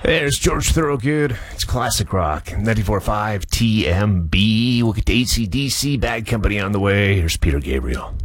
There's George Thorogood. It's classic rock. 94.5 TMB. We'll get to AC/DC, Bad Company on the way. Here's Peter Gabriel.